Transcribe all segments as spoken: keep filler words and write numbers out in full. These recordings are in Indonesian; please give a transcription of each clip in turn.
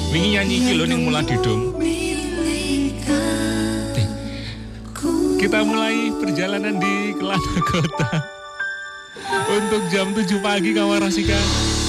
Wingi nyanyi iki lho ning Mula Didum. Kita mulai perjalanan di Kelana Kota untuk jam tujuh pagi kawan Rasika.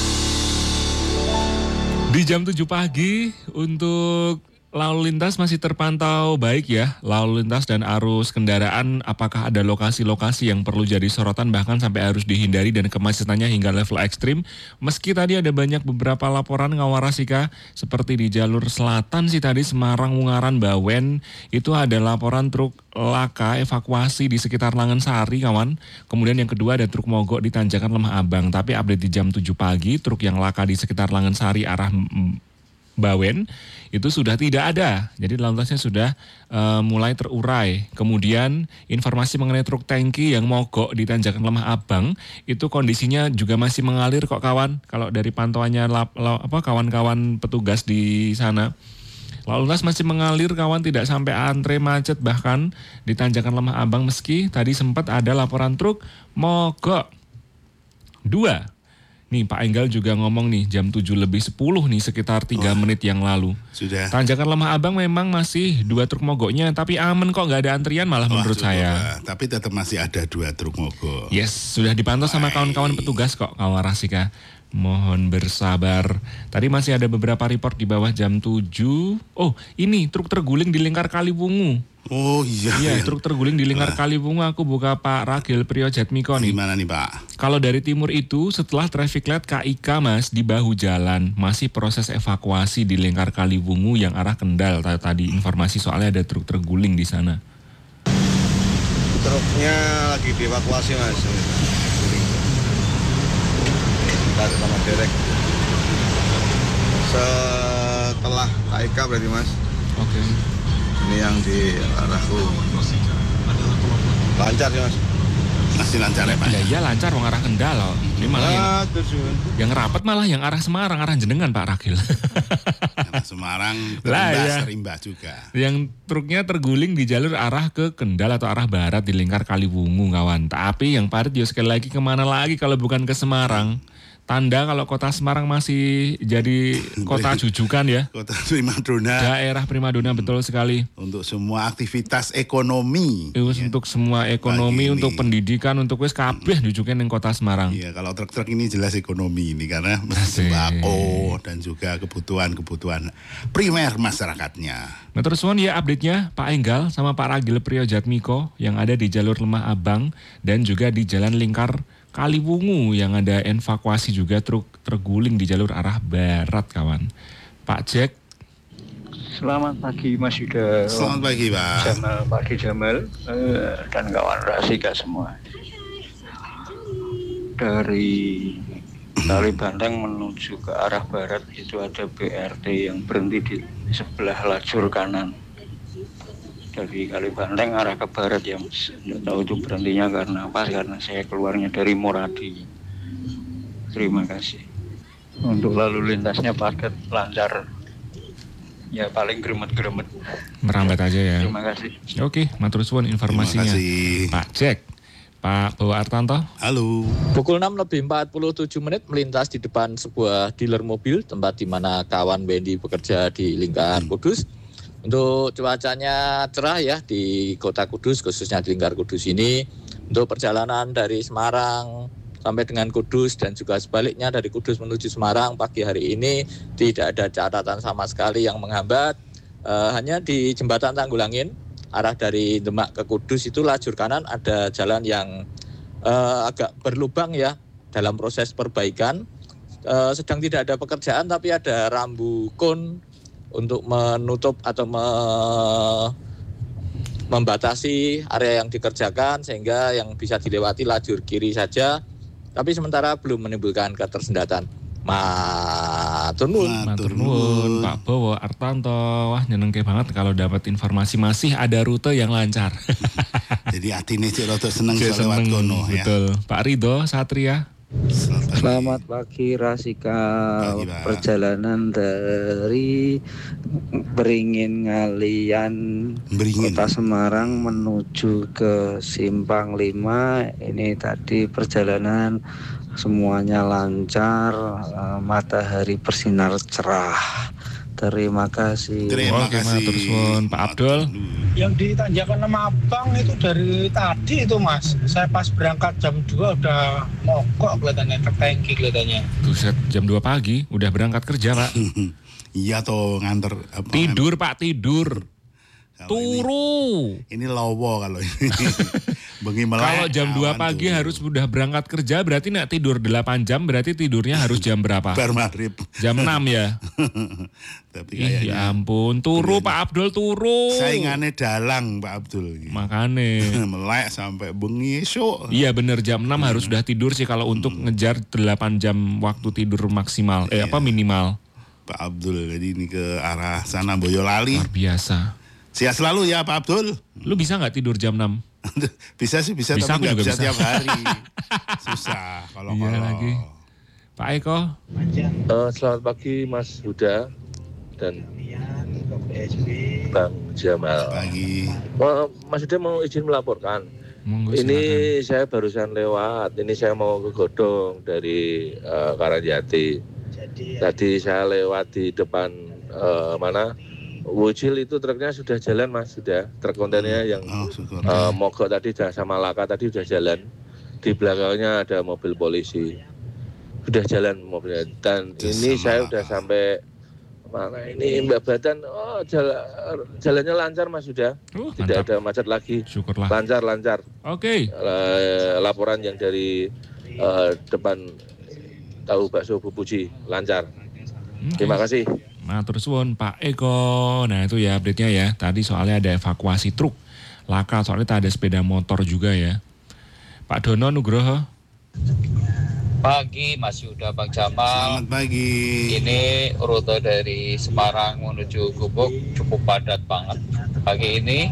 Di jam tujuh pagi untuk lalu lintas masih terpantau baik ya. Lalu lintas dan arus kendaraan, apakah ada lokasi-lokasi yang perlu jadi sorotan bahkan sampai harus dihindari dan kemacetannya hingga level ekstrim. Meski tadi ada banyak beberapa laporan Ngawarasika seperti di jalur selatan sih tadi Semarang, Ungaran, Bawen itu ada laporan truk laka evakuasi di sekitar Langensari kawan. Kemudian yang kedua ada truk mogok di Tanjakan Lemah Abang. Tapi update di jam tujuh pagi truk yang laka di sekitar Langensari arah Bawen itu sudah tidak ada, jadi lalu lintasnya sudah uh, mulai terurai. Kemudian informasi mengenai truk tangki yang mogok di Tanjakan Lemah Abang itu kondisinya juga masih mengalir kok kawan. Kalau dari pantauannya lap, lap, apa kawan-kawan petugas di sana, lalu lintas masih mengalir kawan, tidak sampai antre macet bahkan di Tanjakan Lemah Abang meski tadi sempat ada laporan truk mogok. Dua. Nih Pak Enggal juga ngomong nih jam tujuh lebih sepuluh nih sekitar tiga menit yang lalu. Sudah. Tanjakan Lemah Abang memang masih dua truk mogoknya tapi aman kok, nggak ada antrian malah oh, menurut saya. Apa. Tapi tetap masih ada dua truk mogok. Yes, sudah dipantau sama kawan-kawan petugas kok kawan Rasika. Mohon bersabar. Tadi masih ada beberapa report di bawah jam tujuh. Oh ini truk terguling di lingkar Kaliwungu. Oh iya. Iya, truk terguling di lingkar Kaliwungu. Aku buka Pak Ragil Priojatmiko nih. Gimana nih Pak? Kalau dari timur itu setelah traffic light K I K Mas di bahu jalan masih proses evakuasi di lingkar Kaliwungu yang arah Kendal. Tadi informasi soalnya ada truk terguling di sana. Truknya lagi dievakuasi Mas. Bentar sama derek. Setelah K I K berarti Mas. Oke. Okay. Ini yang di arahku lancar ya Mas. Masih lancar ya Pak? Ya iya lancar wong arah Kendal loh. Ini malah yang, ah, yang rapat malah yang arah Semarang, arah Jenengan Pak Ragil. Karena Semarang terimbas, ya. terimbas juga. Yang truknya terguling di jalur arah ke Kendal atau arah barat di lingkar Kaliwungu kawan. Tapi yang parit ya sekali lagi kemana lagi kalau bukan ke Semarang. Tanda kalau kota Semarang masih jadi kota jujukan ya. Kota primadona. Daerah primadona betul sekali. Untuk semua aktivitas ekonomi. Itu ya. Untuk semua ekonomi, Bagi untuk ini. pendidikan, untuk wis kabeh jujukan yang kota Semarang. Iya, kalau truk-truk ini jelas ekonomi ini karena sembako dan juga kebutuhan-kebutuhan primer masyarakatnya. Nah terus ya update-nya Pak Enggal sama Pak Ragil Priojatmiko yang ada di jalur Lemah Abang dan juga di Jalan Lingkar Kaliwungu yang ada evakuasi juga truk terguling di jalur arah barat kawan. Pak Jack. Selamat pagi Mas Yuda. Selamat pagi Pak. Jamal, pagi Jamal uh, dan kawan Rasika semua. Dari Kali Banteng menuju ke arah barat itu ada B R T yang berhenti di sebelah lajur kanan. Dari Kali Banteng arah ke barat ya Mas. Nggak tahu itu berhentinya karena apa, karena saya keluarnya dari Muradi. Terima kasih. Untuk lalu lintasnya padat, lancar. Ya paling gremet-gremet. Merambat aja ya. Terima kasih. Oke, matur suwun informasinya. Terima kasih. Pak Jack. Pak Bawa Artanto. Halo. Pukul enam lebih empat puluh tujuh menit melintas di depan sebuah dealer mobil tempat di mana kawan Wendy bekerja di lingkar Kudus. Untuk cuacanya cerah ya di kota Kudus, khususnya di lingkar Kudus ini. Untuk perjalanan dari Semarang sampai dengan Kudus dan juga sebaliknya dari Kudus menuju Semarang pagi hari ini tidak ada catatan sama sekali yang menghambat. E, hanya di jembatan Tanggulangin arah dari Demak ke Kudus itu lajur kanan ada jalan yang e, agak berlubang ya dalam proses perbaikan. E, sedang tidak ada pekerjaan tapi ada rambu kon untuk menutup atau me, membatasi area yang dikerjakan sehingga yang bisa dilewati lajur kiri saja. Tapi sementara belum menimbulkan ketersendatan. Matur nuwun. Matur nuwun Pak Bowo Artanto. Wah nyenengke banget kalau dapat informasi masih ada rute yang lancar. Jadi atine cek rada seneng soal lewat kono ya. Betul. Pak Ridho Satria. Selamat pagi Rasika. Pagi, perjalanan dari Beringin Ngalian Beringin. Kota Semarang menuju ke Simpang lima. Ini tadi perjalanan semuanya lancar, matahari bersinar cerah. Terima kasih. Terima Oke, kasih. matur suwun, Pak Abdul. Yang di Tanjakan Lemabang itu dari tadi itu Mas. Saya pas berangkat jam dua udah mogok kelihatannya, tertengki kelihatannya. Buset, jam dua pagi udah berangkat kerja, Pak. Iya toh nganter apa, Tidur, Pak, tidur. kalau Turu. Ini, ini lowo kalau ini. Bengi melek. Kalau jam dua awan pagi turu. harus udah berangkat kerja, berarti nak tidur delapan jam, berarti tidurnya harus jam berapa? bar maghrib. Jam enam ya? Tapi Ih, kayaknya ya ampun, turu Pak Abdul, turu. saingannya dalang Pak Abdul. Makane. Melek sampai bengi esuk. Iya bener, jam enam harus sudah tidur sih kalau untuk Hmm. ngejar delapan jam waktu tidur maksimal. Eh Iya. apa minimal. Pak Abdul, jadi ini ke arah sana Boyolali. Luar biasa. Sehat selalu ya Pak Abdul. Lu bisa nggak tidur jam enam? Bisa sih bisa, Bisa, tapi aku nggak juga bisa bisa. tiap hari. Susah kalau Iya kalau. lagi. Pak Eko, Uh, selamat pagi Mas Huda dan Bang Jamal. Pagi. Uh, Mas Huda mau izin melaporkan. monggo Ini silakan. saya barusan lewat. Ini saya mau ke Godong dari uh, Karanjati. Tadi saya lewat di depan uh, mana? Wujil itu truknya sudah jalan Mas, sudah. Truk kontainer yang Oh, syukur. uh, mogok tadi sudah sama Laka tadi sudah jalan. Di belakangnya ada mobil polisi. Sudah jalan mobilnya. Dan Sudah ini sama saya Laka. sudah sampai mana ini Mbak Badan. Oh, jala, jalannya lancar Mas sudah. Uh, Tidak mantap. ada macet lagi. Syukurlah. Lancar, lancar. Oke. Eh, laporan yang dari eh, depan tahu bakso Bu Puji lancar. Oke. Terima kasih. Matur suwun Pak Eko. Nah itu ya update-nya ya. Tadi soalnya ada evakuasi truk. Laka soalnya tak ada sepeda motor juga ya. Pak Dono Nugroho. Pagi Mas Yuda Bang Jamal. Selamat pagi. Ini rute dari Semarang menuju Gubuk cukup padat banget pagi ini.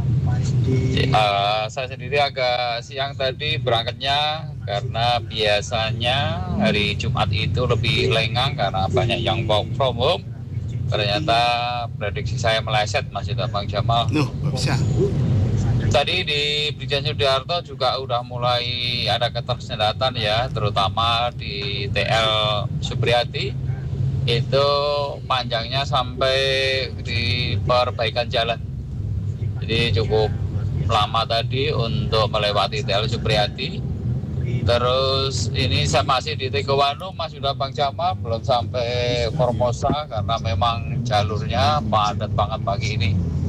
Uh, saya sendiri agak siang tadi berangkatnya karena biasanya hari Jumat itu lebih lengang karena banyak yang work from home. Ternyata prediksi saya meleset Mas Yuda Bang Jamal. Nuh, nggak bisa. Tadi di Brigjen Sudiarto juga udah mulai ada ketersendatan ya, terutama di T L Supriyati. Itu panjangnya sampai di perbaikan jalan. Jadi cukup lama tadi untuk melewati T L Supriyati. Terus ini saya masih di Tegowanu, Mas sudah Bang Jamal, belum sampai Formosa karena memang jalurnya padat banget pagi ini.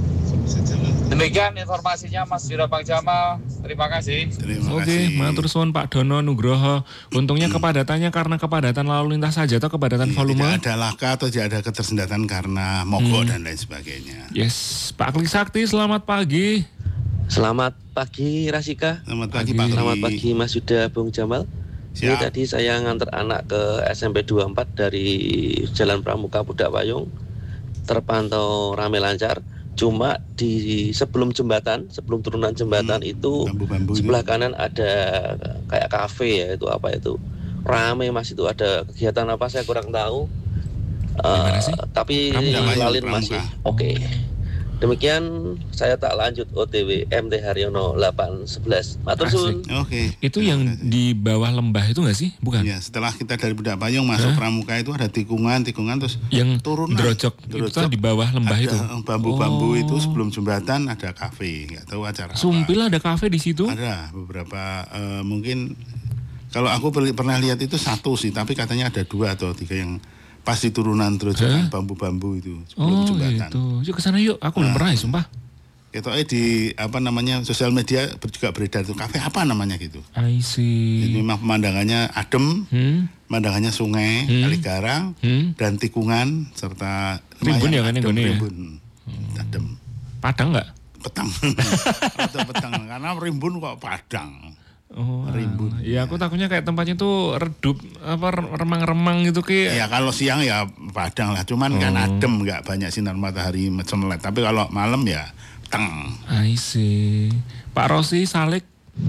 Demikian informasinya Mas Yuda Bang Jamal. Terima kasih. Terima Oke, kasih. matur suwun Pak Dono Nugroho. Untungnya kepadatannya karena kepadatan lalu lintas saja atau kepadatan Iya, volume? tidak ada laka atau tidak ada ketersendatan karena mogok Hmm. dan lain sebagainya. Yes, Pak Klik Sakti selamat pagi. Selamat pagi Rasika. Selamat pagi Pagi. Pak. Selamat Kli. pagi Mas Yuda, Bung Jamal. Ini Siap. tadi saya nganter anak ke S M P dua puluh empat dari Jalan Pramuka Pudak Payung. Terpantau rame lancar. Cuma di sebelum jembatan, sebelum turunan jembatan Hmm, itu bambu-bambu itu. sebelah kanan ada kayak kafe ya, itu apa itu. Rame Mas, itu ada kegiatan apa saya kurang tahu. Gimana Eh, sih? tapi Pramuka, lalin Pramuka. masih oke. Demikian saya tak lanjut O T W M T Haryono delapan sebelas. Matur suwun. Oke. Itu terima yang kasih. di bawah lembah itu nggak sih? Bukan? Ya, setelah kita dari Pudak Payung masuk Hah? Pramuka itu ada tikungan, tikungan terus Yang turunan. drojok, itu Drojok. di bawah lembah ada itu. bambu-bambu Oh. itu sebelum jembatan ada kafe, nggak tahu acara apa. Sumpil ada kafe di situ? Ada beberapa eh, mungkin kalau aku per- pernah lihat itu satu sih, tapi katanya ada dua atau tiga yang pas di turunan drojokan Hah? bambu-bambu itu sebelum Oh jembatan. gitu. Yuk kesana yuk. Aku belum Nah. pernah ya, sumpah. Ketoknya di apa namanya sosial media ber- juga beredar itu kafe apa namanya gitu. I Jadi see. memang pemandangannya adem, Hmm? pemandangannya sungai, Hmm. kali garang, Hmm? dan tikungan serta Rimbun ya kan lumayan yang adem, gini ya? rimbun. Adem. Padang nggak? Petang. Atau petang karena rimbun kok padang. Oh, Rimbun. ya aku takutnya kayak tempatnya tuh redup apa remang-remang gitu kayak. Ya kalau siang ya padang lah, cuman kan Oh. adem, nggak banyak sinar matahari cemelet. Tapi kalau malam ya petang. I see. Pak Rosi Salik.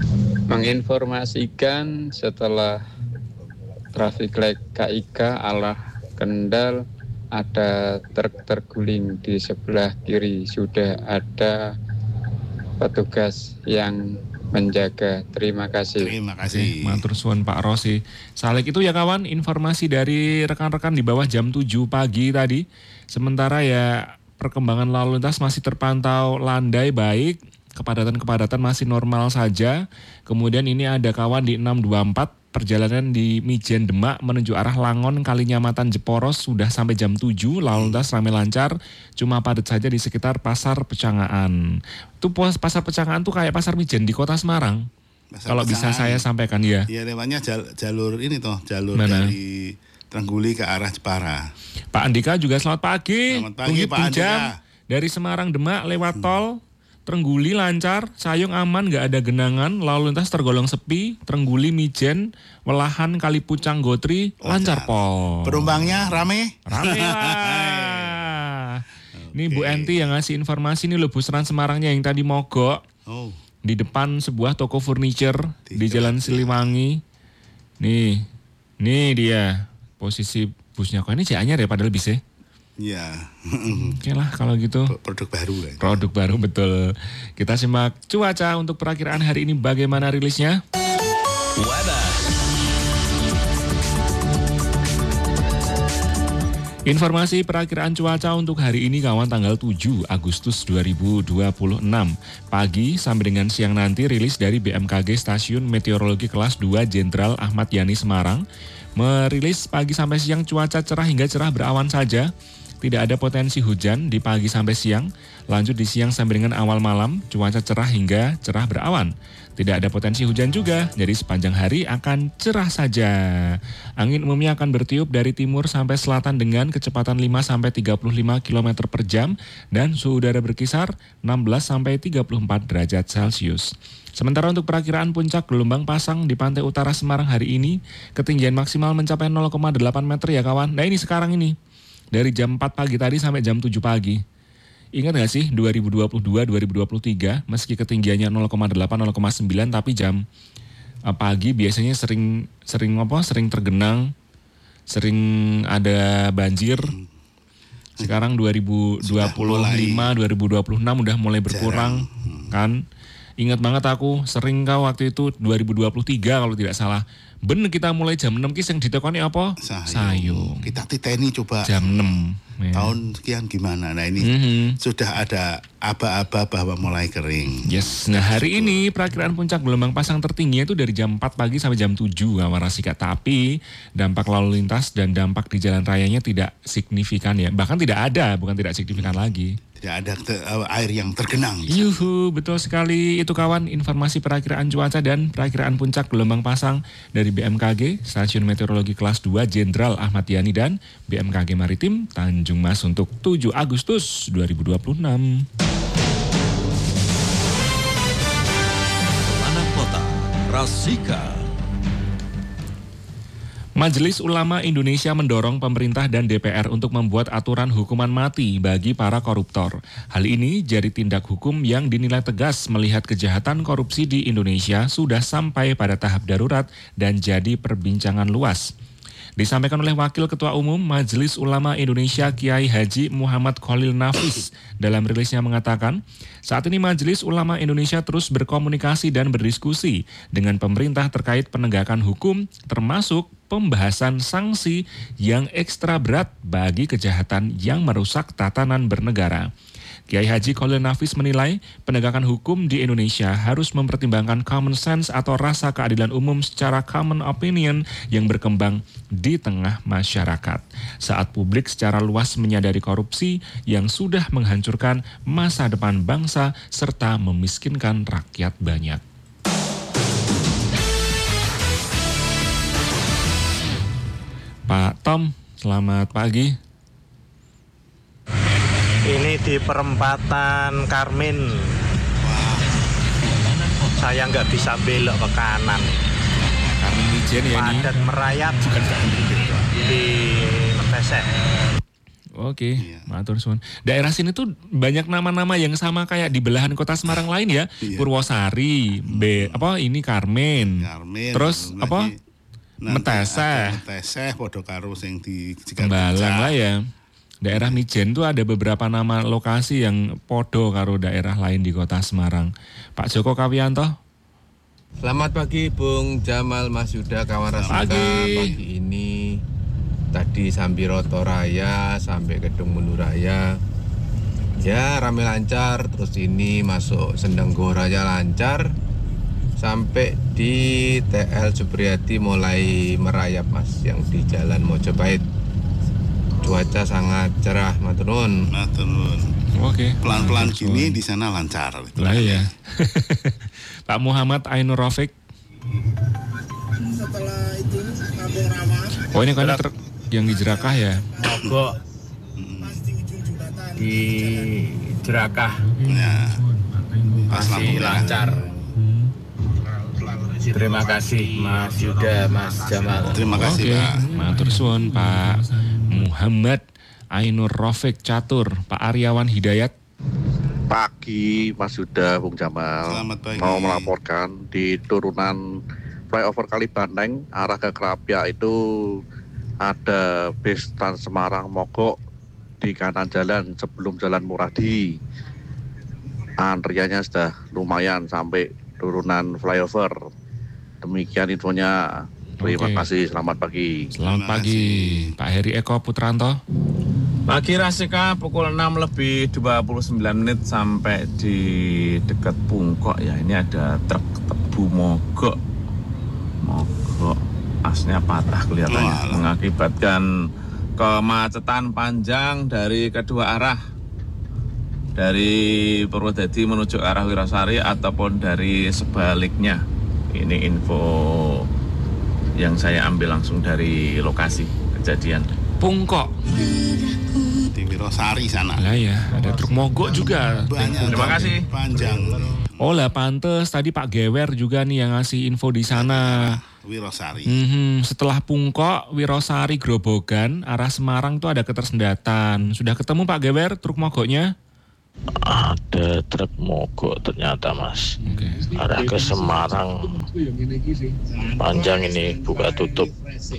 Menginformasikan setelah traffic light K I K arah Kendal ada truk terguling di sebelah kiri. Sudah ada petugas yang menjaga. Terima kasih. Terima kasih. Matur suwun Pak Rosi. Salek itu ya kawan, informasi dari rekan-rekan di bawah jam tujuh pagi tadi. Sementara ya perkembangan lalu lintas masih terpantau landai baik, kepadatan-kepadatan masih normal saja. Kemudian ini ada kawan di enam dua empat, perjalanan di Mijen Demak menuju arah Langon Kalinyamatan Jeporo sudah sampai jam tujuh, lalu lintas ramai lancar, cuma padat saja di sekitar Pasar Pecangaan. Itu Pasar Pecangaan tuh kayak Pasar Mijen di Kota Semarang. Pasar Kalau Pecangaan. Bisa saya sampaikan ya. Iya, lewatnya jal, jalur ini toh, jalur Mana? dari Trengguli ke arah Jepara. Pak Andika juga selamat pagi. Selamat pagi Pak Andika. Dari Semarang Demak lewat tol Trengguli lancar, Sayung aman, gak ada genangan, lalu lintas tergolong sepi, Trengguli Mijen, Welahan Kalipucang Gotri, lancar, lancar pol. Penumpangnya rame? Rame lah. Ini okay. Bu Enti yang ngasih informasi, ini loh bus Trans Semarangnya yang tadi mogok. Oh. Di depan sebuah toko furniture di, di Jalan Siliwangi. Nih, nih dia posisi busnya. Kok ini C A-nya ya padahal bisa. Ya. Oke lah kalau gitu. Produk baru lah. Produk baru betul. Kita simak cuaca untuk perakiraan hari ini bagaimana rilisnya. Weather. Informasi perakiraan cuaca untuk hari ini kawan tanggal tujuh Agustus dua ribu dua puluh enam. Pagi sampai dengan siang nanti rilis dari B M K G Stasiun Meteorologi Kelas dua Jenderal Ahmad Yani Semarang. Merilis pagi sampai siang cuaca cerah hingga cerah berawan saja. Tidak ada potensi hujan di pagi sampai siang. Lanjut di siang sampai dengan awal malam, cuaca cerah hingga cerah berawan. Tidak ada potensi hujan juga, jadi sepanjang hari akan cerah saja. Angin umumnya akan bertiup dari timur sampai selatan dengan kecepatan lima sampai tiga puluh lima kilometer per jam dan suhu udara berkisar enam belas sampai tiga puluh empat derajat Celcius. Sementara untuk perakiraan puncak gelombang pasang di pantai utara Semarang hari ini, ketinggian maksimal mencapai nol koma delapan meter ya kawan. Nah ini sekarang ini, dari jam empat pagi tadi sampai jam tujuh pagi. Ingat gak sih dua ribu dua puluh dua dua ribu dua puluh tiga meski ketinggiannya nol koma delapan nol koma sembilan tapi jam uh, pagi biasanya sering sering apa sering tergenang, sering ada banjir. Sekarang dua ribu dua puluh lima dua ribu dua puluh enam udah mulai berkurang kan. Ingat banget aku sering kau waktu itu dua ribu dua puluh tiga kalau tidak salah. Ben kita mulai jam enam kis yang ditekoni apa? Sayung. Sayung. Kita titeni coba. Jam enam. Ya. Tahun sekian gimana? Nah ini mm-hmm. sudah ada aba-aba bahwa mulai kering. Yes. Nah hari ini perakiraan puncak gelombang pasang tertingginya itu dari jam empat pagi sampai jam tujuh kawan Rasika. Tapi dampak lalu lintas dan dampak di jalan rayanya tidak signifikan ya. Bahkan tidak ada, bukan tidak signifikan lagi. Tidak ada te- air yang tergenang. Yuhu, betul sekali. Itu kawan informasi perakiraan cuaca dan perakiraan puncak gelombang pasang dari B M K G, Stasiun Meteorologi Kelas dua Jenderal Ahmad Yani dan B M K G Maritim Tanjung Mas untuk tujuh Agustus dua ribu dua puluh enam. Anak Kota, Rasika. Majelis Ulama Indonesia mendorong pemerintah dan D P R untuk membuat aturan hukuman mati bagi para koruptor. Hal ini jadi tindak hukum yang dinilai tegas melihat kejahatan korupsi di Indonesia sudah sampai pada tahap darurat dan jadi perbincangan luas. Disampaikan oleh Wakil Ketua Umum Majelis Ulama Indonesia Kiai Haji Muhammad Khalil Nafis dalam rilisnya mengatakan, saat ini Majelis Ulama Indonesia terus berkomunikasi dan berdiskusi dengan pemerintah terkait penegakan hukum termasuk pembahasan sanksi yang ekstra berat bagi kejahatan yang merusak tatanan bernegara. Kiai Haji Khalil Nafis menilai penegakan hukum di Indonesia harus mempertimbangkan common sense atau rasa keadilan umum secara common opinion yang berkembang di tengah masyarakat. Saat publik secara luas menyadari korupsi yang sudah menghancurkan masa depan bangsa serta memiskinkan rakyat banyak. Pak Tom, selamat pagi. Ini di perempatan Karmin. Wah. Saya nggak bisa belok ke kanan. Karmin Mijen ya ini. Padat merayap di Meteseh. Oke, iya. Matur suwun. Daerah sini tuh banyak nama-nama yang sama kayak di belahan kota Semarang lain ya. Iya. Purwosari, B, apa ini Karmin. Karmin. Terus apa? Meteseh. Meteseh podo karo sing di Tembalang lah ya. Daerah Mijen tuh ada beberapa nama lokasi yang podo karo daerah lain di kota Semarang. Pak Joko Kawianto, Selamat pagi Bung Jamal, Mas Yuda, kawan Rasika. Pagi. Pagi ini tadi Sambiroto Raya sampai Kedung Mulu Raya. Ya rame lancar, terus ini masuk Sendanggo Raya lancar. Sampai di T L Supriyadi mulai merayap Mas, yang di Jalan Mojopahit. Cuaca sangat cerah, matur nuwun. Matur nuwun. Oke. Pelan-pelan gini di sana lancar. Lah ya. Pak Muhammad Ainur Rafiq. Setelah itu Kampung Rawa. Oh ini kan truk yang di Jerakah ya? Mogok di Jerakah. Ya. Masih lancar. Terima kasih Mas Yuda, Mas Jamal. Terima kasih Oke. Pak. Matur suwun Pak Muhammad Ainur Rafiq Catur, Pak Aryawan Hidayat. Pagi Mas Yuda, Bung Jamal. Selamat pagi. Mau melaporkan di turunan flyover Kalibanteng arah ke Krapia itu ada bis Trans Semarang mogok di kanan jalan sebelum Jalan Muradi. Antriannya sudah lumayan sampai turunan flyover. Demikian infonya. Terima Oke. kasih, selamat pagi. Selamat pagi Pak Heri Eko Putranto. Pagi Rasika pukul enam lebih dua puluh sembilan menit sampai di dekat Pungkok ya. Ini ada truk tebu mogok. Mogok asnya patah kelihatannya. Walah. Mengakibatkan kemacetan panjang dari kedua arah. Dari Purwodadi menuju arah Wirasari ataupun dari sebaliknya. Ini info yang saya ambil langsung dari lokasi kejadian. Pungkok. Di Wirosari sana. Lah ya, ada truk mogok juga. Banyak. Terima kasih. Panjang. Oh lah pantes tadi Pak Gewer juga nih yang ngasih info di sana. Wirosari. Mhm, setelah Pungkok, Wirosari, Grobogan, arah Semarang tuh ada ketersendatan. Sudah ketemu Pak Gewer truk mogoknya? Ada truk mogok ternyata Mas. Oke. Arah ke Semarang. Panjang ini buka tutup.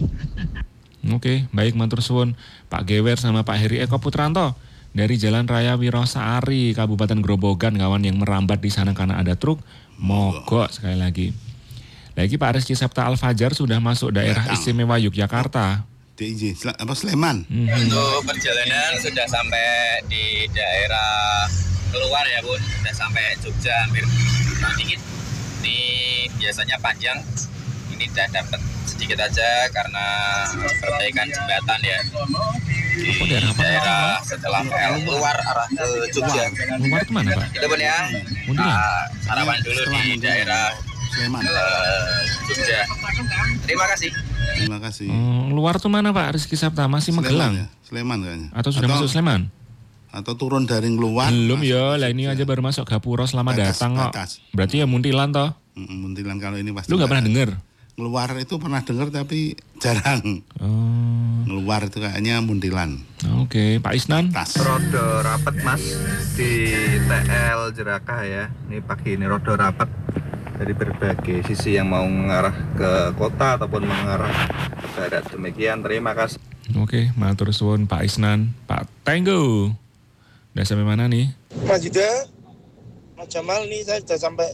Oke, baik matur suwun Pak Gewer sama Pak Heri Eko Putranto dari Jalan Raya Wirosari, Kabupaten Grobogan, kawan yang merambat di sana karena ada truk mogok sekali lagi. Lagi Pak Rizky Septa Al-Fajar sudah masuk daerah Datang. istimewa Yogyakarta. D I J Sel- apa Sleman. Mhm. Untuk perjalanan sudah sampai di daerah keluar ya Bun, sudah sampai Jogja hampir nah, dikit. Ini biasanya panjang, ini udah dapat sedikit aja karena perbaikan jembatan ya. Di Oh, daerah apa? daerah setelah P L keluar arah ke Jogja. Luar itu mana Pak? Itu Bun ya, Muntilan? nah, sarapan dulu Setelah di Muntilan. daerah Sleman. eh, Jogja. Terima kasih. Terima kasih. Oh, luar tuh mana Pak Rizky Septa? Masih Sleman Magelang? ya? Sleman kayaknya. Atau sudah masuk Sleman? Atau turun dari luar. Belum masuk ya, ke lah ini Jogja. aja baru masuk Gapuro selamat Batas, datang kok. batas. Berarti ya Muntilan toh? Mm, Muntilan kalau ini pasti. Lu nggak pernah batas. denger? Ngeluar itu pernah dengar tapi jarang. Oh, Ngeluar itu kayaknya Muntilan. oke. Pak Isnan? Tas. Rodo rapet Mas di T L Jerakah ya. Ini pagi ini rodo rapet dari berbagai sisi yang mau mengarah ke kota ataupun mengarah ke barat. Demikian, terima kasih. Oke, matur suwun Pak Isnan. Pak Tenggo. Udah sampai mana nih? Mas Yuda, Mas Jamal nih saya sudah sampai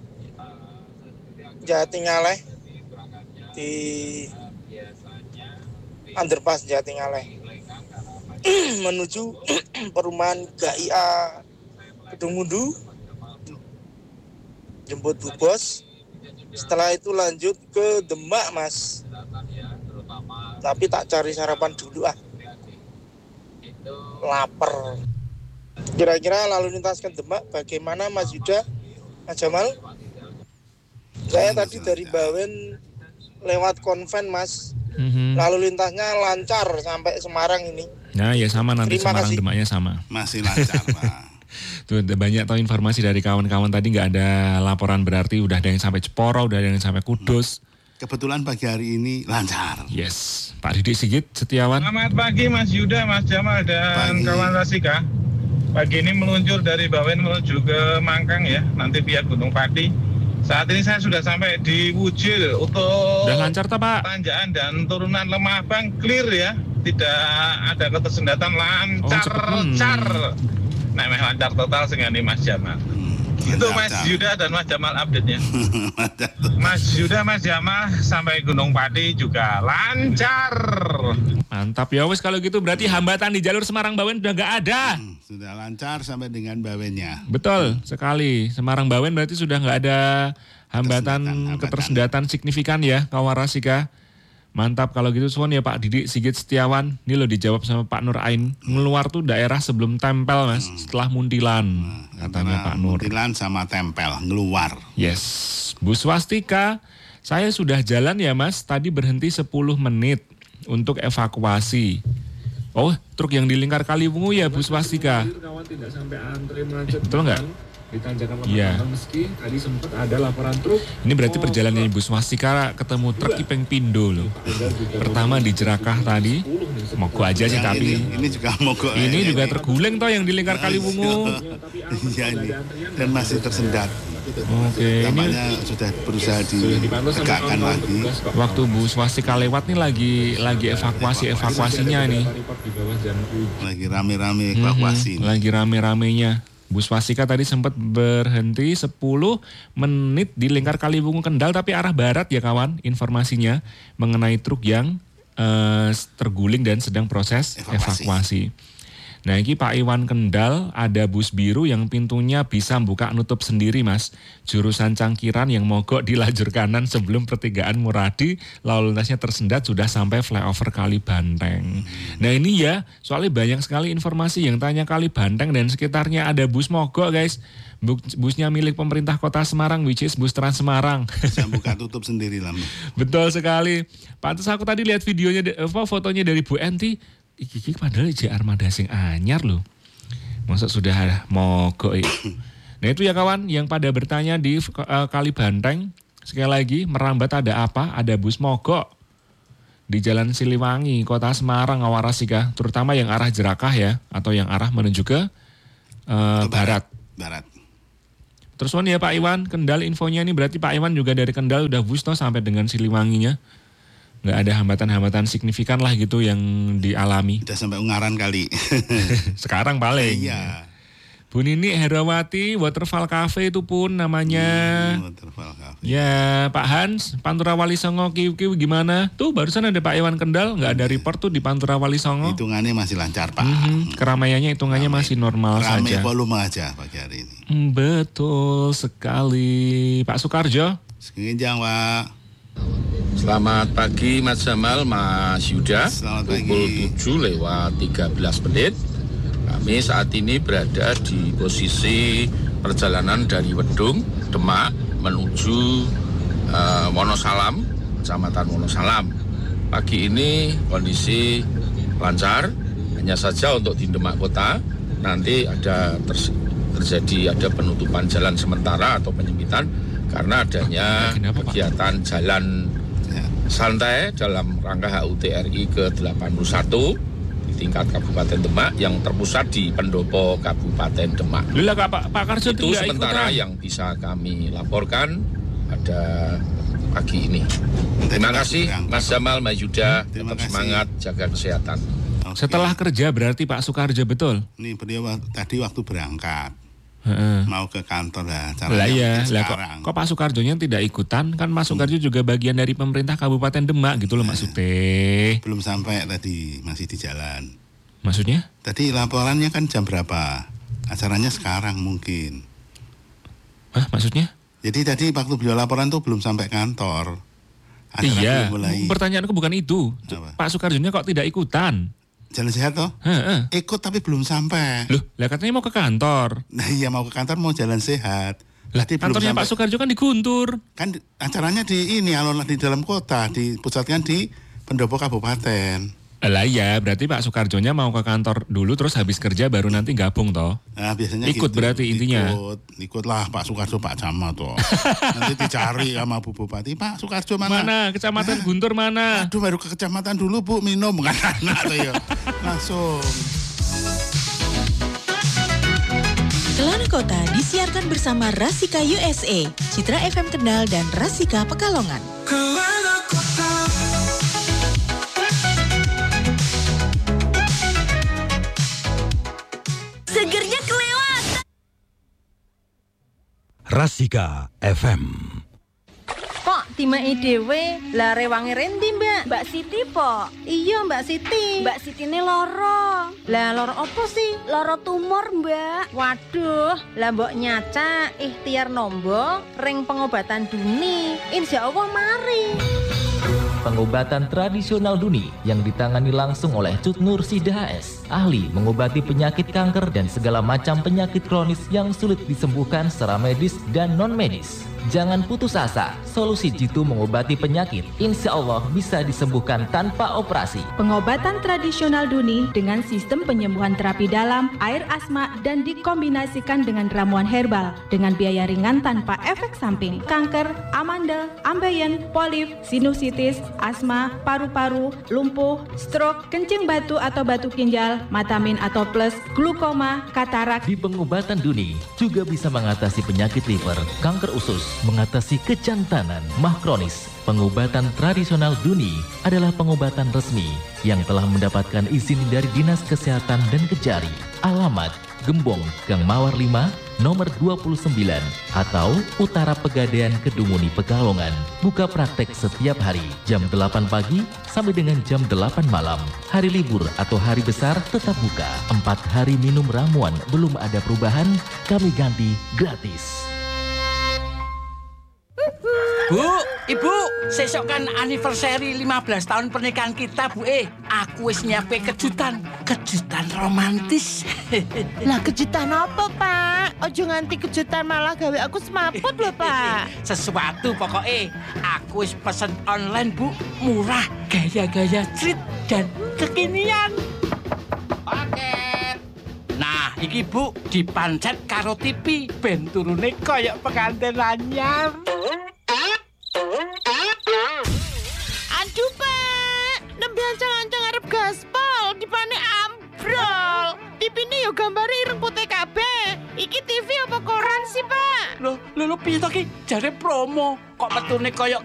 Jatingaleh di underpass Jatingaleh menuju perumahan G I A Kedung Mundu, jemput Bu Bos. Setelah itu lanjut ke Demak Mas, tapi tak cari sarapan dulu ah, lapar. Kira-kira lalu lintas ke Demak bagaimana Mas Yuda, Mas Jamal? Saya tadi dari Bawen lewat Konven Mas, Mhm. lalu lintasnya lancar sampai Semarang ini. Nah ya sama nanti Terima Semarang kasih. Demaknya sama. Masih lancar, Pak. Tuh ada banyak tahu informasi dari kawan-kawan tadi, nggak ada laporan berarti udah ada yang sampai Jeporo, udah ada yang sampai Kudus. Kebetulan pagi hari ini lancar. Yes, Pak Didik Sigit Setiawan. Selamat pagi Mas Yuda, Mas Jamal dan Pagi. kawan Rasika. Pagi ini meluncur dari Bawen menuju ke Mangkang ya, nanti via Gunung Pati. Saat ini saya sudah sampai di Wujil untuk Udah lancar tak Pak? tanjakan dan turunan Lemah Bang clear ya, tidak ada ketersendatan, lancar, Oh, cepet. Hmm. lancar. Nah, memang lancar total sehingga ini Mas Jamal. Itu Mas Yuda dan Mas Jamal update-nya. Mas Yuda, Mas Jamal sampai Gunung Pati juga lancar. Mantap ya wes kalau gitu berarti hambatan di jalur Semarang Bawen udah nggak ada. Hmm, sudah lancar sampai dengan Bawennya. Betul sekali. Semarang Bawen berarti sudah nggak ada hambatan ketersendatan signifikan ya kawan Rasika. Mantap kalau gitu suwon ya Pak Didik Sigit Setiawan. Ini lo dijawab sama Pak Nur Ain. Ngeluar tuh daerah sebelum Tempel Mas, hmm. setelah Muntilan. Hmm, katanya Pak Nur. Muntilan sama Tempel ngeluar. Yes. Bu Swastika, saya sudah jalan ya Mas, tadi berhenti sepuluh menit untuk evakuasi. Oh, truk yang di Lingkar Kaliwungu ya Bu Swastika. Betul enggak? Iya. Meski tadi sempat ada laporan truk. Ini berarti perjalanan Ibu Swastika ketemu truk Ipeng Pindo loh. Pertama di Jerakah tadi, mogok aja sih tapi. Ini, ini juga mogok. Ini ya, juga ini. Terguling toh yang di Lingkar Kaliwungu. Iya ini. Dan masih tersendat. Oke, tampaknya ini sudah berusaha ditegakkan lagi. Waktu Bu Swastika lewat nih lagi lagi evakuasi evakuasinya nih. Lagi rame-rame evakuasi. Hmm, lagi rame-ramenya. Bu Swastika tadi sempat berhenti sepuluh menit di Lingkar Kaliwungu Kendal tapi arah barat ya kawan informasinya mengenai truk yang uh, terguling dan sedang proses evakuasi. evakuasi. Nah ini Pak Iwan Kendal ada bus biru yang pintunya bisa buka nutup sendiri Mas. Jurusan Cangkiran yang mogok di lajur kanan sebelum pertigaan Muradi. Lalu lintasnya tersendat sudah sampai flyover Kali Banteng. Nah ini ya soalnya banyak sekali informasi yang tanya Kali Banteng dan sekitarnya ada bus mogok guys. Busnya milik pemerintah kota Semarang which is bus Trans Semarang. Bisa buka tutup sendiri lah. Betul sekali. Pantes aku tadi lihat videonya, fotonya dari Bu Enti. Iki padahal J Armada sing anyar loh. Masa sudah mogok. Nah itu ya kawan yang pada bertanya di uh, Kali Banteng. Sekali lagi merambat ada apa? Ada bus mogok di Jalan Siliwangi, Kota Semarang, Awarasika. Terutama yang arah Jerakah ya. Atau yang arah menuju ke uh, barat. Barat. Terus ya Pak Iwan, Kendal infonya nih berarti Pak Iwan juga dari Kendal udah bus toh sampai dengan Siliwanginya. Nggak ada hambatan-hambatan signifikan lah gitu yang dialami. Udah sampai Ungaran kali. Sekarang paling. Iya. Bu Nini Herawati, Waterfall Cafe itu pun namanya. Hmm, Waterfall Cafe. Ya Pak Hans, Pantura Wali Songo Kiw-Kiw gimana? Tuh barusan ada Pak Iwan Kendal, nggak ada report tuh di Pantura Wali Songo. Hitungannya masih lancar Pak. Mm-hmm. Keramaiannya hitungannya Rame. masih normal Rame saja. Rame volume aja pagi hari ini. Betul sekali. Pak Sukarjo. Sekinjang Pak. Selamat pagi Mas Jamal, Mas Yuda. Selamat pagi. Pukul tujuh lewat tiga belas menit. Kami saat ini berada di posisi perjalanan dari Wedung, Demak menuju uh, Wonosalam, Kecamatan Wonosalam. Pagi ini kondisi lancar, hanya saja untuk di Demak Kota nanti ada ter- terjadi ada penutupan jalan sementara atau penyempitan karena adanya kegiatan jalan santai dalam rangka H U T R I ke delapan puluh satu di tingkat Kabupaten Demak yang terpusat di Pendopo Kabupaten Demak. Lila, Pak, Pak Karjo itu sementara ikutan. Yang bisa kami laporkan pada pagi ini. Terima kasih Mas Jamal, Mas Yuda, tetap semangat, jaga kesehatan. Okay. Setelah kerja berarti Pak Sukarjo betul? Ini beliau tadi waktu berangkat. He-he. Mau ke kantor lah caranya iya. Lah, kok, kok Pak Sukarjonya tidak ikutan? Kan Mas Sukarjo hmm. juga bagian dari pemerintah Kabupaten Demak gitu loh maksudnya. Belum sampai tadi, masih di jalan. Maksudnya? Tadi laporannya kan jam berapa? Acaranya sekarang mungkin. Hah, maksudnya? Jadi tadi waktu beliau laporan tuh belum sampai kantor. Acara iya, pertanyaanku bukan itu. Apa? Pak Sukarjonya kok tidak ikutan? Jalan sehat toh? Heeh. Ikut tapi belum sampai. Loh, lah katanya mau ke kantor. Nah iya mau ke kantor mau jalan sehat. Lah kantornya Pak Sukarjo kan di Guntur. Kan acaranya di ini alun di dalam kota, dipusatkan di Pendopo Kabupaten. Lah iya, berarti Pak Sukarjonya mau ke kantor dulu terus habis kerja baru nanti gabung toh. Nah, biasanya ikut gitu. Berarti intinya. Ikut, ikutlah Pak Sukarjo Pak Camat toh. Nanti dicari sama Bu Bupati, Pak Sukarjo mana? Mana? Kecamatan nah, Guntur mana? Aduh baru ke kecamatan dulu Bu, minum bukan anak tuh ya. Langsung. Kelana Kota disiarkan bersama Rasika U S A, Citra F M Kendal dan Rasika Pekalongan. Kelana Kota. Segernya kelewatan. Rasika F M. Kok timai dhewe lah rewangi rendi Mbak? Mbak Siti po. Iya Mbak Siti. Mbak Siti ini loro. Lah loro apa sih? Loro tumor Mbak. Waduh, lah mbok nyaca ikhtiar nombo ring pengobatan Duni. Insya Allah mari. Pengobatan tradisional Duni yang ditangani langsung oleh Cut Nur Sida H S, ahli mengobati penyakit kanker dan segala macam penyakit kronis yang sulit disembuhkan secara medis dan non-medis. Jangan putus asa, solusi jitu mengobati penyakit insya Allah bisa disembuhkan tanpa operasi. Pengobatan tradisional Duni dengan sistem penyembuhan terapi dalam, air asma, dan dikombinasikan dengan ramuan herbal dengan biaya ringan tanpa efek samping. Kanker, amandel, ambeien, polip, sinusitis, asma, paru-paru, lumpuh, stroke, kencing batu atau batu ginjal, matamin atau plus, glukoma, katarak. Di pengobatan Duni juga bisa mengatasi penyakit liver, kanker usus, mengatasi kejantanan, mah kronis. Pengobatan tradisional Duni adalah pengobatan resmi yang telah mendapatkan izin dari Dinas Kesehatan dan Kejari. Alamat Gembong, Gang Mawar lima, nomor dua puluh sembilan atau Utara Pegadaian, Kedunguni, Pekalongan. Buka praktek setiap hari jam delapan pagi sampai dengan jam delapan malam. Hari libur atau hari besar tetap buka. Empat hari minum ramuan belum ada perubahan, kami ganti gratis. Bu, Ibu, sesok kan anniversary lima belas tahun pernikahan kita, Bu. Eh, aku wis nyiapke kejutan, kejutan romantis. Lah kejutan apa, Pak? Ojo nganti kejutan malah gawe aku semaput lho, Pak. Sesuatu pokoknya aku wis pesen online, Bu. Murah, gaya-gaya street dan kekinian. Paket. Nah, iki Bu dipancet karo T V ben turune koyo pengantin anyar. Aduh Pak, nembe ancang-ancang arep gaspol, dipane ambrol. T V ini yo gambare ireng putih kabeh. Iki T V apa koran sih Pak? Loh, lho lho piye to ki? Jare promo, kok metune koyo